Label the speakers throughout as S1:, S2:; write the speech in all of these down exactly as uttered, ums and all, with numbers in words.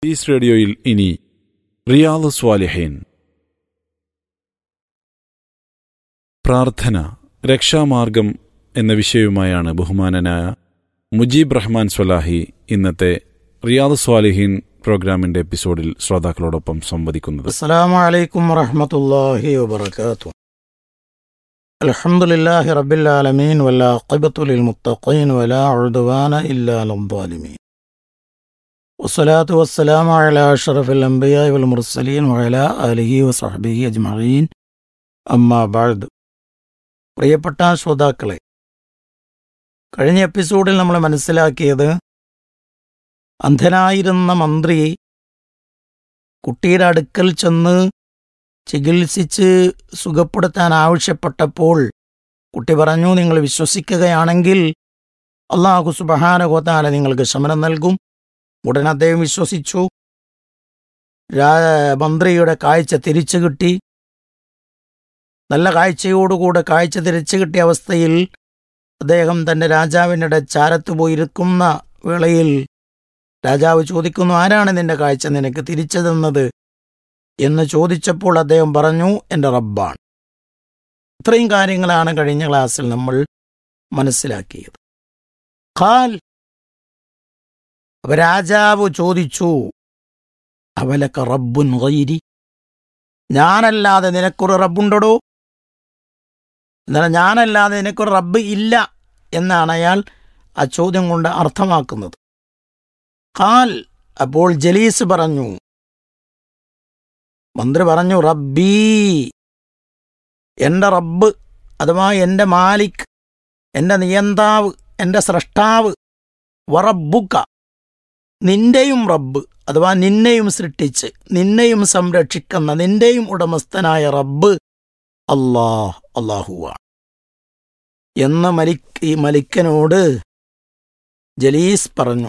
S1: Piece റേഡിയോയിൽ ഇനി Riyadh സ്വാലിഹീൻ, പ്രാർത്ഥന രക്ഷാമാർഗം എന്ന വിഷയവുമായാണ് ബഹുമാനനായ മുജീബ് റഹ്മാൻ സ്വലാഹി ഇന്നത്തെ റിയാദ് സ്വാലിഹീൻ പ്രോഗ്രാമിന്റെ എപ്പിസോഡിൽ ശ്രോതാക്കളോടൊപ്പം സംവദിക്കുന്നത്.
S2: അസ്സലാമു അലൈക്കും വറഹ്മത്തുള്ളാഹി വബറകാതുഹു. അൽഹംദുലില്ലാഹി റബ്ബിൽ ആലമീൻ വലാഖിബത്തു ലിൽ മുത്തഖീൻ വലാ ഉദ്വാന ഇല്ലാ അലൽ ളാലിമീൻ. വസ്സലാത്തു വസ്സലാമു അലാ അഷ്റഫിൽ അംബിയാഇ വൽ മുർസലീൻ വഅലാ ആലിഹി വസഹ്ബിഹി അജ്മഈൻ. അമ്മാ ബഅദ്. പ്രിയപ്പെട്ട ശ്രോതാക്കളെ, കഴിഞ്ഞ എപ്പിസോഡിൽ നമ്മൾ മനസ്സിലാക്കിയത് അന്ധനായിരുന്ന മന്ത്രി കുട്ടിയുടെ അടുക്കൽ ചെന്ന് ചികിത്സിച്ച് സുഖപ്പെടുത്താൻ ആവശ്യപ്പെട്ടപ്പോൾ കുട്ടി പറഞ്ഞു, നിങ്ങൾ വിശ്വസിക്കുകയാണെങ്കിൽ അല്ലാഹു സുബ്ഹാനഹു വ തആല നിങ്ങൾക്ക് ശമനം നൽകും. ഉടൻ അദ്ദേഹം വിശ്വസിച്ചു. മന്ത്രിയുടെ കാഴ്ച തിരിച്ചു കിട്ടി. നല്ല കാഴ്ചയോടുകൂടെ കാഴ്ച തിരിച്ചു കിട്ടിയ അവസ്ഥയിൽ അദ്ദേഹം തൻ്റെ രാജാവിൻ്റെ ചാരത്ത് പോയിരിക്കുന്ന വേളയിൽ രാജാവ് ചോദിക്കുന്നു, ആരാണ് നിന്റെ കാഴ്ച നിനക്ക് തിരിച്ചു തന്നത് എന്ന് ചോദിച്ചപ്പോൾ അദ്ദേഹം പറഞ്ഞു, എൻ്റെ റബ്ബാണ്. ഇത്രയും കാര്യങ്ങളാണ് കഴിഞ്ഞ ക്ലാസ്സിൽ നമ്മൾ മനസ്സിലാക്കിയത്. ഖാൽ, രാജാവ് ചോദിച്ചു, അവലക റബ്ബുൻ ഗൈരി, ഞാനല്ലാതെ നിനക്കൊരു റബ്ബുണ്ടോ? എന്നാൽ ഞാനല്ലാതെ നിനക്കൊരു റബ്ബ് ഇല്ല എന്നാണ് അയാൾ ആ ചോദ്യം കൊണ്ട് അർത്ഥമാക്കുന്നത്. ഖാൽ, അപ്പോൾ ജലീസ് പറഞ്ഞു, മന്ത്രി പറഞ്ഞു, റബ്ബീ, എൻ്റെ റബ്ബ് അഥവാ എൻ്റെ മാലിക്, എൻ്റെ നിയന്താവ്, എൻ്റെ സ്രഷ്ടാവ്, വറബ്ബുക, നിന്റെയും റബ്ബ് അഥവാ നിന്നെയും സൃഷ്ടിച്ച് നിന്നെയും സംരക്ഷിക്കുന്ന നിന്റെയും ഉടമസ്ഥനായ റബ്ബ് അല്ലാഹ് അല്ലാഹുവാണ് എന്ന് മലിക് ഈ മലിക്കനോട് ജലീസ് പറഞ്ഞു.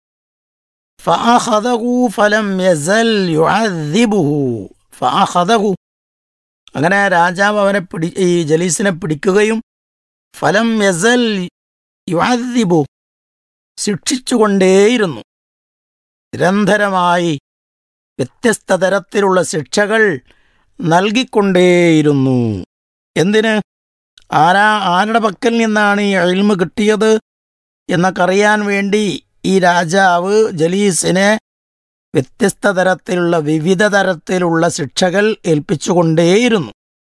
S2: ഫഅഖദഹു ഫലം യസൽ യുഅദ്ദിബുഹു ഫഅഖദഹു, അങ്ങനെ രാജാവ് അവനെ പിടി ഈ ജലീസിനെ പിടിക്കുകയും ഫലം യസൽ യുഅദ്ദിബു, ശിക്ഷിച്ചുകൊണ്ടേയിരുന്നു. നിരന്തരമായി വ്യത്യസ്ത തരത്തിലുള്ള ശിക്ഷകൾ നൽകിക്കൊണ്ടേയിരുന്നു. എന്തിന്? ആരാ ആരുടെ പക്കൽ നിന്നാണ് ഈ ഇൽമ് കിട്ടിയത് എന്നൊക്കെ അറിയാൻ വേണ്ടി ഈ രാജാവ് ജലീസിനെ വ്യത്യസ്ത തരത്തിലുള്ള വിവിധ തരത്തിലുള്ള ശിക്ഷകൾ ഏൽപ്പിച്ചുകൊണ്ടേയിരുന്നു.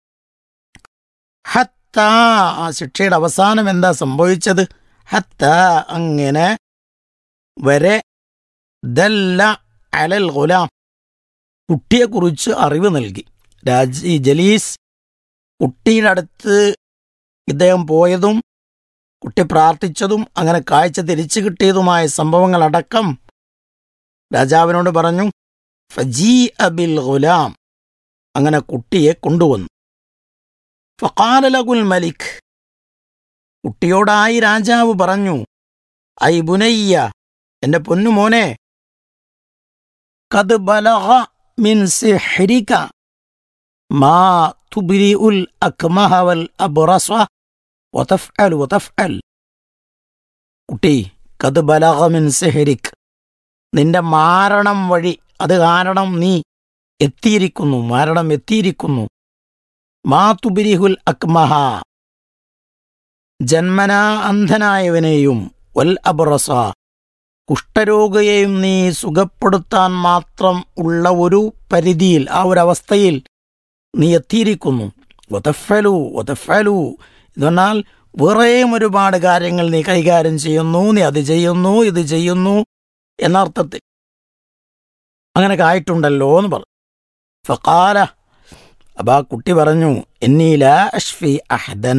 S2: ഹത്താ, ആ ശിക്ഷയുടെ അവസാനം എന്താ സംഭവിച്ചത്? ഹത്താ, അങ്ങനെ വരെ ദല്ല അലൽ ഗുലാം, കുട്ടിയെക്കുറിച്ച് അറിവ് നൽകി. രാജ ഈ ജലീസ് കുട്ടിയുടെ അടുത്ത് ഇദ്ദേഹം പോയതും കുട്ടി പ്രാർത്ഥിച്ചതും അങ്ങനെ കാഴ്ച തിരിച്ചു കിട്ടിയതുമായ സംഭവങ്ങളടക്കം രാജാവിനോട് പറഞ്ഞു. ഫജീഅ ബിൽ ഗുലാം, അങ്ങനെ കുട്ടിയെ കൊണ്ടുവന്നു. ഫഖാല ലഹുൽ മലിക്, കുട്ടിയോടായി രാജാവ് പറഞ്ഞു, ഐ ബുനയ്യ, എൻ്റെ പൊന്നുമോനെ, ഖദ് ബലഗ മിൻ സിഹ്രിക മാ തുബ്രിഉൽ അക്മഹ വൽ അബ്റസ വതഫ്അൽ വതഫ്അൽ. കുട്ടി, ഖദ് ബലഗ മിൻ സിഹ്രിക്, നിന്റെ മാരണം വഴി, അത് കാരണം നീ എത്തിയിരിക്കുന്നു, മരണം എത്തിയിരിക്കുന്നു. മാ തുബ്രിഉൽ അക്മഹ, ജന്മനാ അന്ധനായവനെയും, വൽ അബ്റസ, കുഷ്ഠരോഗിയെയും നീ സുഖപ്പെടുത്താൻ മാത്രം ഉള്ള ഒരു പരിധിയിൽ, ആ ഒരവസ്ഥയിൽ നീ എത്തിയിരിക്കുന്നു. വതഫലു വതഫലു എന്ന് പറഞ്ഞാൽ വേറെയും ഒരുപാട് കാര്യങ്ങൾ നീ കൈകാര്യം ചെയ്യുന്നു, നീ അത് ചെയ്യുന്നു, ഇത് ചെയ്യുന്നു എന്നർത്ഥത്തിൽ അങ്ങനെയൊക്കെ ആയിട്ടുണ്ടല്ലോ എന്ന് പറഞ്ഞു. ഫഖാല, അപ്പൊ ആ കുട്ടി പറഞ്ഞു, ഇന്നി ലാ അശ്ഫി അഹദൻ,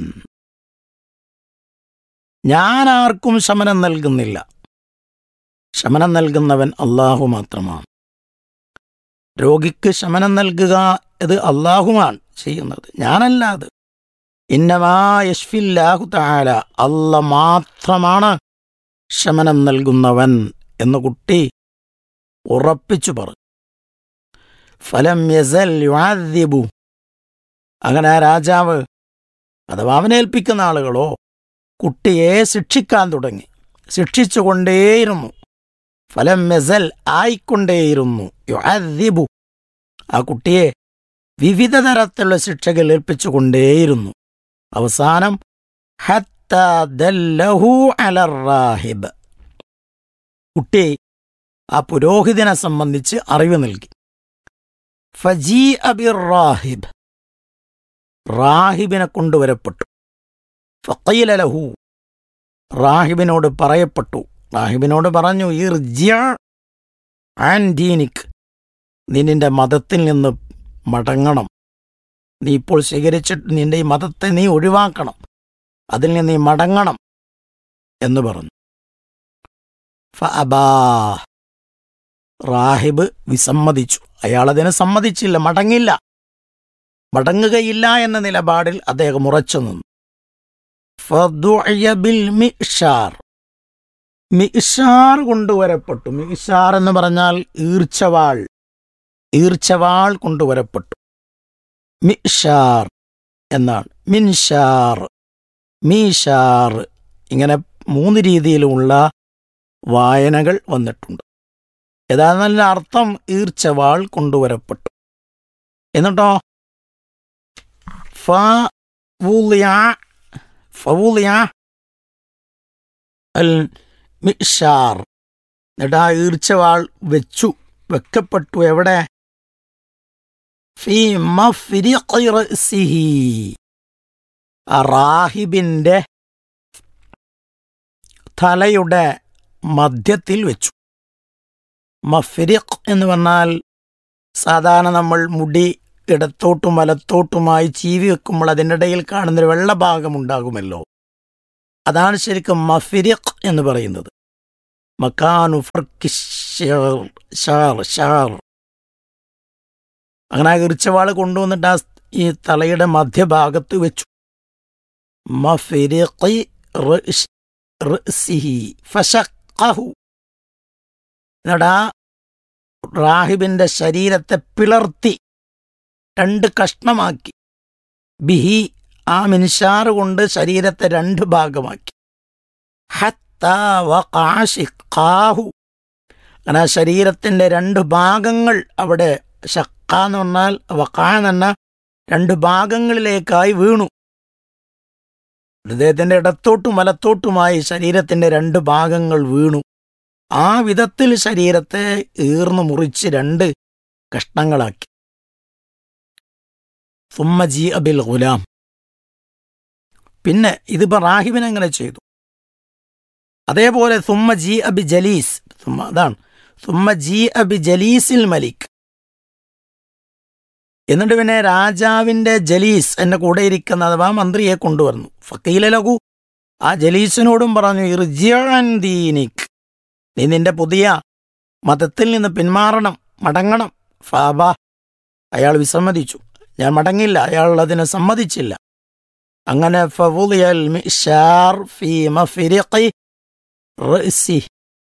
S2: ഞാൻ ആർക്കും ശമനം നൽകുന്നില്ല, ശമനം നൽകുന്നവൻ അല്ലാഹു മാത്രമാണ്. രോഗിക്ക് ശമനം നൽകുക ഇത് അല്ലാഹുവാണ് ചെയ്യുന്നത്, ഞാനല്ലാതെ. ഇന്നമാ യശ്ഫില്ലാഹു തആല, അല്ല മാത്രമാണ് ശമനം നൽകുന്നവൻ എന്ന് കുട്ടി ഉറപ്പിച്ചു പറഞ്ഞു. ഫലം യസൽ യുഅദ്ദിബു, അങ്ങനെ ആ രാജാവ് അഥവാ അവനേൽപ്പിക്കുന്ന ആളുകളോ കുട്ടിയെ ശിക്ഷിക്കാൻ തുടങ്ങി, ശിക്ഷിച്ചുകൊണ്ടേയിരുന്നു. ഫലം മെസൽ ആയിക്കൊണ്ടേയിരുന്നു യുഅദ്ദിബു ആ കുട്ടിയെ വിവിധ തരത്തിലുള്ള ശിക്ഷകൾ ഏൽപ്പിച്ചുകൊണ്ടേയിരുന്നു. അവസാനം ഹത്താ ദല്ലഹു അലർ റാഹിബ് കുട്ടി ആ പുരോഹിതനെ സംബന്ധിച്ച് അറിവ് നൽകി. ഫജീഅ ബിർറാഹിബ് റാഹിബിനെ കൊണ്ടുവരപ്പെട്ടു. ഫഖീല ലഹു റാഹിബിനോട് പറയപ്പെട്ടു, റാഹിബിനോട് പറഞ്ഞു, ഇർജിഅ അൻ ദീനിക് നീ നിന്റെ മതത്തിൽ നിന്ന് മടങ്ങണം, നീ ഇപ്പോൾ സ്വീകരിച്ചിട്ട് നിന്റെ ഈ മതത്തെ നീ ഒഴിവാക്കണം, അതിൽ നിന്ന് നീ മടങ്ങണം എന്ന് പറഞ്ഞു. ഫഅബാ റാഹിബ് വിസമ്മതിച്ചു. അയാളതിന് സമ്മതിച്ചില്ല, മടങ്ങില്ല, മടങ്ങുകയില്ല എന്ന നിലപാടിൽ അദ്ദേഹം ഉറച്ചു നിന്നു. ഫദുഇയ ബിൽ മിഅ്ശാർ മിഅ്ശാർ കൊണ്ടുവരപ്പെട്ടു. മിഅ്ശാർ എന്ന് പറഞ്ഞാൽ ഈർച്ചവാൾ, ഈർച്ചവാൾ കൊണ്ടുവരപ്പെട്ടു. മിഅ്ശാർ എന്നാണ്. മിൻഷാർ, മീഷാർ, ഇങ്ങനെ മൂന്ന് രീതിയിലുമുള്ള വായനകൾ വന്നിട്ടുണ്ട്. ഏതാണെന്ന അർത്ഥം ഈർച്ചവാൾ കൊണ്ടുവരപ്പെട്ടു. എന്നിട്ടോ ഫവുളിയ ഫവുളിയ അൽ മിഅ്ശാർ എന്നിട്ട് ആ ഈർച്ചവാൾ വെച്ചു, വെക്കപ്പെട്ടു. എവിടെ? ഫീ മഫ്രിഖി റഅ്സിഹി ആ റാഹിബിന്റെ തലയുടെ മധ്യത്തിൽ വെച്ചു. മഫ്രിഖ് എന്ന് പറഞ്ഞാൽ സാധാരണ നമ്മൾ മുടി ഇടത്തോട്ടും വലത്തോട്ടുമായി ചീവി വെക്കുമ്പോൾ അതിൻ്റെ ഇടയിൽ കാണുന്നൊരു വെള്ളഭാഗമുണ്ടാകുമല്ലോ, അതാണ് ശരിക്കും മഫ്രിഖ് എന്ന് പറയുന്നത്. മക്കാനു ഫർക്കി ഷാർ ഷാർ അങ്ങനെ ആ ഈർച്ചവാൾ കൊണ്ടുവന്നിട്ട് ആ ഈ തലയുടെ മധ്യഭാഗത്ത് വെച്ചു. മഫ്രിഖി റഅ്സിഹി ഫശഖഹു എന്നിട്ട് ആ റാഹിബിന്റെ ശരീരത്തെ പിളർത്തി രണ്ട് കഷ്ണമാക്കി. ബിഹി ആ മിൻഷാർ കൊണ്ട് ശരീരത്തെ രണ്ട് ഭാഗമാക്കി. ഹത്താ വഖഅ ശിഖാഹു അങ്ങനെ ആ ശരീരത്തിന്റെ രണ്ട് ഭാഗങ്ങൾ അവിടെ ഷഖ എന്ന് പറഞ്ഞാൽ വഖഅ എന്ന് പറഞ്ഞാൽ രണ്ട് ഭാഗങ്ങളിലേക്കായി വീണു. ഹൃദയത്തിന്റെ ഇടത്തോട്ടും വലത്തോട്ടുമായി ശരീരത്തിന്റെ രണ്ട് ഭാഗങ്ങൾ വീണു. ആ വിധത്തിൽ ശരീരത്തെ ഈർന്നു മുറിച്ച് രണ്ട് കഷ്ണങ്ങളാക്കി. സുമ്മ ജീഅ ബിൽ ഗുലാം പിന്നെ ഇതിപ്പോ റാഹിബിനെ എങ്ങനെ ചെയ്തു? അതേപോലെ സുമ്മ ജീഅ ബി ജലീസ് അതാണ് സുമ്മ ജീഅ ബി ജലീസിൽ മലിക് എന്നിട്ട് പിന്നെ രാജാവിന്റെ ജലീസ് എന്നെ കൂടെ ഇരിക്കുന്ന അഥവാ മന്ത്രിയെ കൊണ്ടുവന്നു. ഫഖീല ലഹു ആ ജലീസിനോടും പറഞ്ഞു, ഇർജിഅ അൻ ദീനിക് നീ നിന്റെ പുതിയ മതത്തിൽ നിന്ന് പിന്മാറണം, മടങ്ങണം. ഫാബ അയാൾ വിസമ്മതിച്ചു, ഞാൻ മടങ്ങില്ല, അയാൾ അതിനെ സമ്മതിച്ചില്ല. അങ്ങനെ ഫവുളിയൽ മിഅ്ശാർ ഫീ മഫ്രിഖി റഅ്സി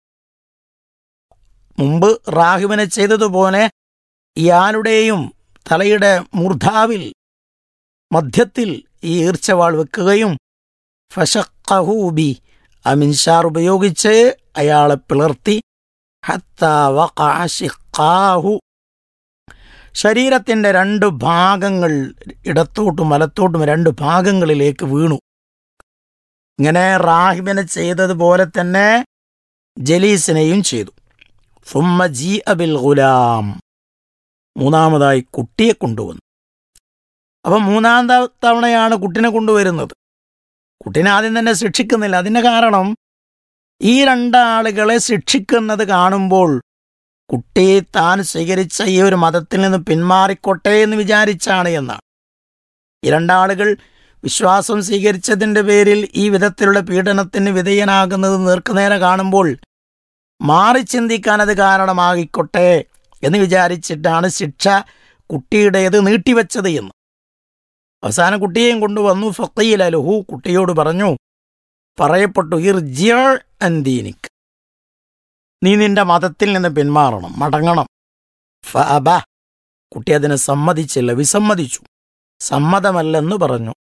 S2: മുമ്പ് റാഹിബിനെ ചെയ്തതുപോലെ ഇയാളുടെയും തലയുടെ മൂർധാവിൽ മധ്യത്തിൽ ഈ ഈർച്ചവാൾ വെക്കുകയും ഫശഖഹു ബി ആ മിൻഷാർ ഉപയോഗിച്ച് അയാളെ പിളർത്തി. ഹത്താ വഖഅ ശിഖാഹു ശരീരത്തിന്റെ രണ്ട് ഭാഗങ്ങൾ ഇടത്തോട്ടും വലത്തോട്ടും രണ്ട് ഭാഗങ്ങളിലേക്ക് വീണു. ഇങ്ങനെ റാഹിബിനെ ചെയ്തതുപോലെ തന്നെ ജലീസിനെയും ചെയ്തു. സുമ്മ ജീഅ ബിൽ ഗുലാം മൂന്നാമതായി കുട്ടിയെ കൊണ്ടുവന്നു. അപ്പം മൂന്നാം തവണയാണ് കുട്ടിനെ കൊണ്ടുവരുന്നത്. കുട്ടിനെ ആദ്യം തന്നെ ശിക്ഷിക്കുന്നില്ല. അതിന് കാരണം ഈ രണ്ടാളുകളെ ശിക്ഷിക്കുന്നത് കാണുമ്പോൾ കുട്ടി താൻ സ്വീകരിച്ച ഈ ഒരു മതത്തിൽ നിന്ന് പിന്മാറിക്കോട്ടെ എന്ന് വിചാരിച്ചാണ് എന്നാണ്. ഈ രണ്ടാളുകൾ വിശ്വാസം സ്വീകരിച്ചതിൻ്റെ പേരിൽ ഈ വിധത്തിലുള്ള പീഡനത്തിന് വിധേയനാകുന്നത് നേർക്കുനേരെ കാണുമ്പോൾ മാറി ചിന്തിക്കാൻ അത് കാരണമാകിക്കോട്ടെ എന്ന് വിചാരിച്ചിട്ടാണ് ശിക്ഷ കുട്ടിയുടേത് നീട്ടിവെച്ചത് എന്ന്. അവസാനം കുട്ടിയെയും കൊണ്ടുവന്നു. ഫഖീല ലഹു കുട്ടിയോട് പറഞ്ഞു, പറയപ്പെട്ടു, ഇർജിഅ അൻ ദീനിക് നീ നിന്റെ മതത്തിൽ നിന്ന് പിന്മാറണം, മടങ്ങണം. ഫഅബ കുട്ടി അതിനെ സമ്മതിച്ചില്ല, വിസമ്മതിച്ചു, സമ്മതമല്ലെന്ന് പറഞ്ഞു.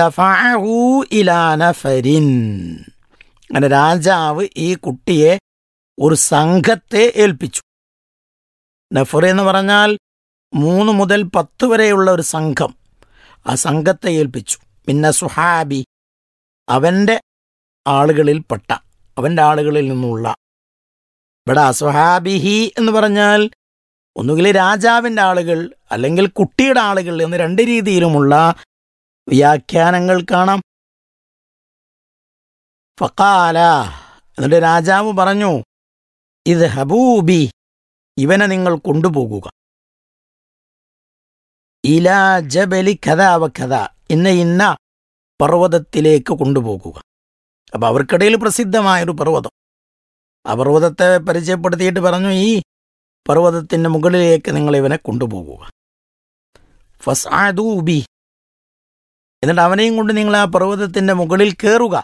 S2: ഫദഫഅഹു ഇലാ നഫരിൻ അങ്ങനെ രാജാവ് ഈ കുട്ടിയെ ഒരു സംഘത്തെ ഏൽപ്പിച്ചു. നഫർ എന്ന് പറഞ്ഞാൽ മൂന്ന് മുതൽ പത്ത് വരെയുള്ള ഒരു സംഘം. ആ സംഘത്തെ ഏൽപ്പിച്ചു. മിന്ന സുഹാബി, അവൻ്റെ ആളുകളിൽപ്പെട്ട, അവൻ്റെ ആളുകളിൽ നിന്നുള്ള. ഇവിടെ സുഹാബിഹി എന്ന് പറഞ്ഞാൽ ഒന്നുകിൽ രാജാവിൻ്റെ ആളുകൾ അല്ലെങ്കിൽ കുട്ടിയുടെ ആളുകൾ എന്ന് രണ്ട് രീതിയിലുമുള്ള വ്യാഖ്യാനങ്ങൾ കാണാം. ഫഖാല, എന്നിട്ട് രാജാവ് പറഞ്ഞു, ഇത് ഹബൂബി, ഇവനെ നിങ്ങൾ കൊണ്ടുപോകുക. ഇലാ ജബലി ഖദാ വ ഖദാ, ഇന്ന ഇന്ന പർവ്വതത്തിലേക്ക് കൊണ്ടുപോകുക. അപ്പം അവർക്കിടയിൽ പ്രസിദ്ധമായൊരു പർവ്വതം. ആ പർവ്വതത്തെ പരിചയപ്പെടുത്തിയിട്ട് പറഞ്ഞു, ഈ പർവ്വതത്തിൻ്റെ മുകളിലേക്ക് നിങ്ങൾ ഇവനെ കൊണ്ടുപോകുക. ഫസ്അദൂ ബി, എന്നിട്ട് അവനെയും കൊണ്ട് നിങ്ങൾ ആ പർവ്വതത്തിൻ്റെ മുകളിൽ കയറുക.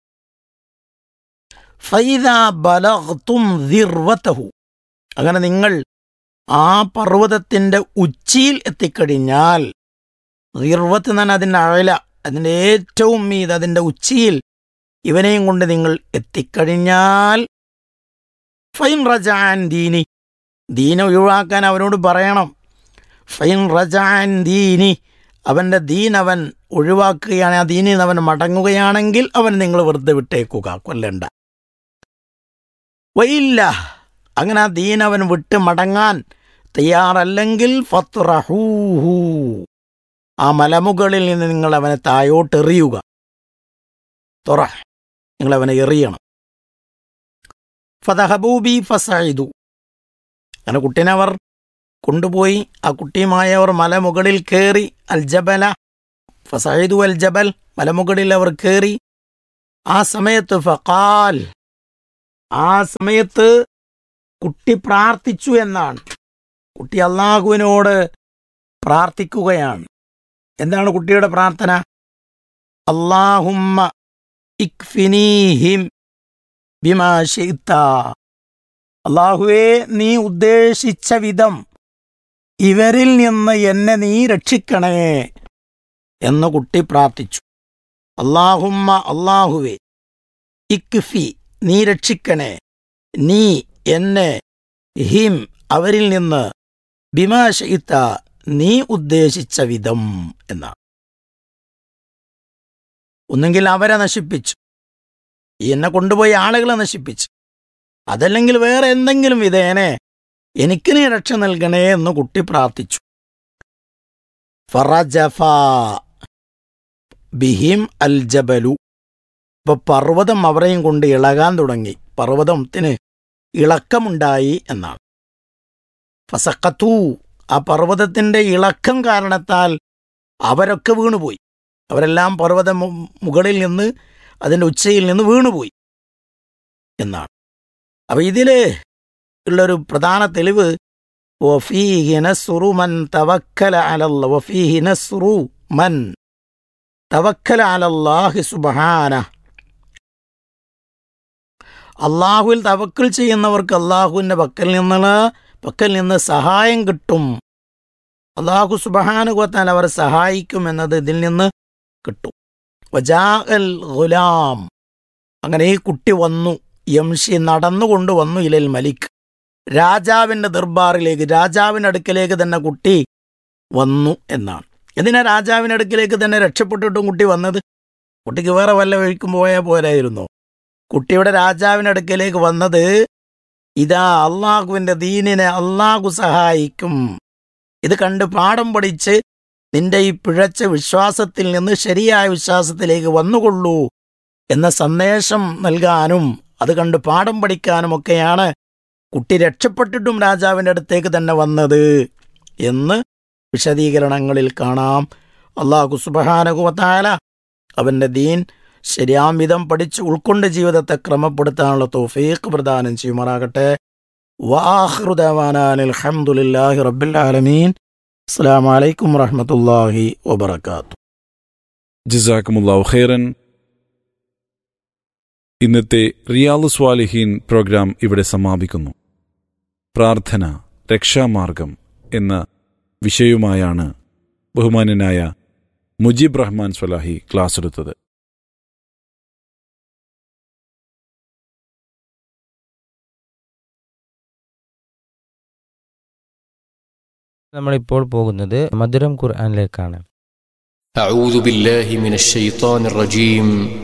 S2: ഫൈദാ ബലഗ്തും ദിർവതഹു, അങ്ങനെ നിങ്ങൾ ആ പർവ്വതത്തിൻ്റെ ഉച്ചിയിൽ എത്തിക്കഴിഞ്ഞാൽ, ദിർവത്ത് എന്ന് പറഞ്ഞാൽ അതിൻ്റെ അഴല, അതിൻ്റെ ഏറ്റവും മീത്, അതിൻ്റെ ഉച്ചിയിൽ ഇവനെയും കൊണ്ട് നിങ്ങൾ എത്തിക്കഴിഞ്ഞാൽ, ഫൈൻ റജാൻ ദീനി, ദീന ഒഴിവാക്കാൻ അവനോട് പറയണം. ഫൈൻ റജാൻ ദീനി, അവൻ്റെ ദീൻ അവൻ ഒഴിവാക്കുകയാണ്, ആ ദീനിൽ നിന്ന് അവൻ മടങ്ങുകയാണെങ്കിൽ അവൻ നിങ്ങൾ വെറുതെ വിട്ടേക്കുക, കൊല്ലണ്ട. വയില്ല, അങ്ങനെ ആ ദീൻ അവൻ വിട്ട് മടങ്ങാൻ തയ്യാറല്ലെങ്കിൽ ഫത്റഹൂഹു, ആ മലമുകളിൽ നിന്ന് നിങ്ങൾ അവനെ തായോട്ടെറിയുക. തൊറഹ്, നിങ്ങൾ അവനെ എറിയണം. ഫദഹബൂബി ഫസഇദു, അങ്ങനെ കുട്ടീനെ അവർ കൊണ്ടുപോയി. ആ കുട്ടിയുമായി അവർ മലമുകളിൽ കയറി. അൽ ജബല, ഫസഇദു അൽ ജബൽ, മലമുകളിൽ അവർ കയറി. ആ സമയത്ത് ഫഖാൽ, ആ സമയത്ത് കുട്ടി പ്രാർത്ഥിച്ചു എന്നാണ്. കുട്ടി അല്ലാഹുവിനോട് പ്രാർത്ഥിക്കുകയാണ്. എന്താണ് കുട്ടിയുടെ പ്രാർത്ഥന? അല്ലാഹുമ്മ ഇക്ഫിനീഹിം ബിമാ ശിഅ്ത, അല്ലാഹുവേ നീ ഉദ്ദേശിച്ച വിധം ഇവരിൽ നിന്ന് എന്നെ നീ രക്ഷിക്കണേ എന്ന് കുട്ടി പ്രാർത്ഥിച്ചു. അല്ലാഹുമ്മ, അല്ലാഹുവേ, ഇക്ഫി നീ രക്ഷിക്കണേ, നീ എന്നെ, ഹിം അവരിൽ നിന്ന്, ബിമാ ശിഅ്ത നീ ഉദ്ദേശിച്ച വിധം എന്നാണ്. ഒന്നുകിൽ അവരെ നശിപ്പിച്ചു, എന്നെ കൊണ്ടുപോയി ആളുകളെ നശിപ്പിച്ചു, അതല്ലെങ്കിൽ വേറെ എന്തെങ്കിലും വിധേനെ എനിക്ക് നീ രക്ഷ നൽകണേ എന്ന് കുട്ടി പ്രാർത്ഥിച്ചു. ഫറജഫ ബിഹിം അൽ ജബലു, ഇപ്പൊ പർവ്വതം അവരെയും കൊണ്ട് ഇളകാൻ തുടങ്ങി. പർവ്വതത്തിന് ഇളക്കമുണ്ടായി എന്നാണ്. ഫസഖത്തു, ആ പർവ്വതത്തിന്റെ ഇളക്കം കാരണത്താൽ അവരൊക്കെ വീണുപോയി. അവരെല്ലാം പർവ്വത മുകളിൽ നിന്ന്, അതിൻ്റെ ഉച്ചയിൽ നിന്ന് വീണുപോയി എന്നാണ്. അപ്പൊ ഇതില് ഉള്ളൊരു പ്രധാന തെളിവ്, വഫീഹി നസ്റു മൻ തവക്കല അലല്ലാഹ്, വഫീഹി നസ്റു മൻ തവക്കല അലല്ലാഹി സുബ്ഹാനഹു, അള്ളാഹുവിൽ തവക്കൽ ചെയ്യുന്നവർക്ക് അള്ളാഹുവിൻ്റെ പക്കൽ നിന്നുള്ള പക്കൽ നിന്ന് സഹായം കിട്ടും. അള്ളാഹു സുബ്ഹാനഹു വ തആല അവരെ സഹായിക്കും എന്നത് ഇതിൽ നിന്ന് കിട്ടും. വജാഅൽ ഗുലാം, അങ്ങനെ ഈ കുട്ടി വന്നു, യംഷി നടന്നുകൊണ്ട് വന്നു, ഇലൽ മലിക്, രാജാവിൻ്റെ ദർബാറിലേക്ക്, രാജാവിൻ്റെ അടുക്കലേക്ക് തന്നെ കുട്ടി വന്നു എന്നാണ്. എന്തിനാ രാജാവിൻ്റെ അടുക്കലേക്ക് തന്നെ രക്ഷപ്പെട്ടിട്ടും കുട്ടി വന്നത്? കുട്ടിക്ക് വേറെ വല്ല വഴിക്കും പോയാൽ പോരായിരുന്നോ? കുട്ടിയുടെ രാജാവിൻ്റെ അടുക്കലേക്ക് വന്നത്, ഇതാ അള്ളാഹുവിൻ്റെ ദീനിനെ അള്ളാഹു സഹായിക്കും, ഇത് കണ്ട് പാഠം പഠിച്ച് നിന്റെ ഈ പിഴച്ച വിശ്വാസത്തിൽ നിന്ന് ശരിയായ വിശ്വാസത്തിലേക്ക് വന്നുകൊള്ളൂ എന്ന സന്ദേശം നൽകാനും അത് കണ്ട് പാഠം പഠിക്കാനുമൊക്കെയാണ് കുട്ടി രക്ഷപ്പെട്ടിട്ടും രാജാവിൻ്റെ അടുത്തേക്ക് തന്നെ വന്നത് എന്ന് വിശദീകരണങ്ങളിൽ കാണാം. അല്ലാഹു സുബ്ഹാനഹു വ തആല അവൻ്റെ ദീൻ ശരിയാം വിധം പഠിച്ച് ഉൾക്കൊണ്ട് ജീവിതത്തെ ക്രമപ്പെടുത്താനുള്ള തൗഫീഖ് പ്രദാനം ചെയ്യുമാറാകട്ടെ. വആഖിറു ദഅവാനാ അൽഹംദുലില്ലാഹി റബ്ബിൽ ആലമീൻ. അസ്സലാമു അലൈക്കും വറഹ്മത്തുള്ളാഹി വബറകാതുഹു.
S1: ജസാക്കുമുല്ലാഹു ഖൈറൻ. ഇന്നത്തെ റിയാദ് സ്വാലിഹീൻ പ്രോഗ്രാം ഇവിടെ സമാപിക്കുന്നു. പ്രാർത്ഥന രക്ഷാമാർഗം എന്ന വിഷയവുമായാണ് ബഹുമാന്യനായ മുജീബ് റഹ്മാൻ സ്വലാഹി ക്ലാസ് എടുത്തത്.
S3: നമ്മളിപ്പോൾ പോകുന്നത് മധുരം ഖുർആനിലേക്കാണ്.
S4: أعوذ بالله من الشيطان الرجيم